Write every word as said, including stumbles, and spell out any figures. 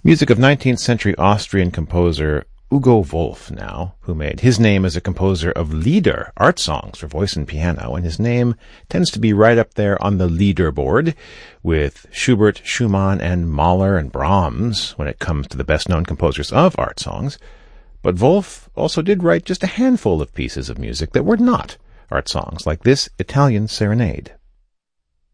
Music of nineteenth century Austrian composer Hugo Wolf now, who made his name as a composer of Lieder, art songs for voice and piano, and his name tends to be right up there on the leaderboard with Schubert, Schumann, and Mahler and Brahms when it comes to the best-known composers of art songs. But Wolf also did write just a handful of pieces of music that were not art songs, like this Italian Serenade.